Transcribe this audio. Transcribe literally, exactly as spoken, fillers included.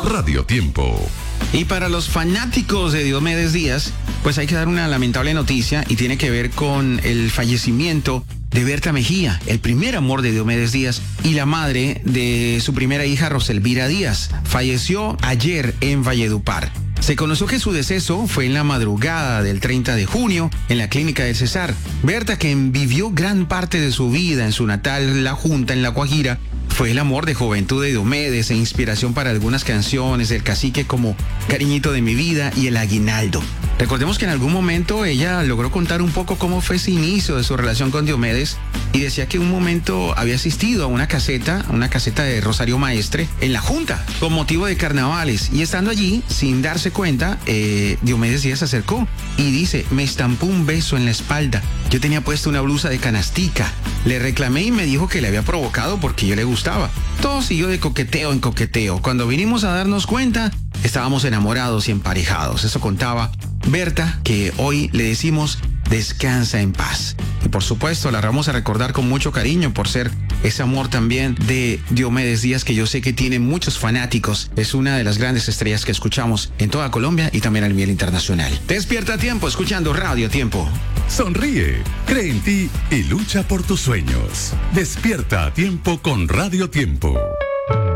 Radio Tiempo. Y para los fanáticos de Diomedes Díaz, pues hay que dar una lamentable noticia y tiene que ver con el fallecimiento de Berta Mejía, el primer amor de Diomedes Díaz y la madre de su primera hija, Roselvira Díaz. Falleció ayer en Valledupar. Se conoció que su deceso fue en la madrugada del treinta de junio en la clínica del Cesar. Berta, que vivió gran parte de su vida en su natal La Junta, en La Guajira, fue el amor de juventud de Diomedes e inspiración para algunas canciones del cacique como Cariñito de mi vida y El Aguinaldo. Recordemos que en algún momento ella logró contar un poco cómo fue ese inicio de su relación con Diomedes y decía que en un momento había asistido a una caseta, una caseta de Rosario Maestre en La Junta con motivo de carnavales, y estando allí, sin darse cuenta, eh, Diomedes Díaz se acercó y dice: me estampó un beso en la espalda. Yo tenía puesta una blusa de canastica. Le reclamé y me dijo que le había provocado porque yo le gustaba. Todo siguió de coqueteo en coqueteo. Cuando vinimos a darnos cuenta, estábamos enamorados y emparejados. Eso contaba Berta, que hoy le decimos descansa en paz. Y por supuesto la vamos a recordar con mucho cariño por ser ese amor también de Diomedes Díaz, que yo sé que tiene muchos fanáticos. Es una de las grandes estrellas que escuchamos en toda Colombia y también a nivel internacional. Despierta a tiempo escuchando Radio Tiempo. Sonríe, cree en ti y lucha por tus sueños. Despierta a tiempo con Radio Tiempo.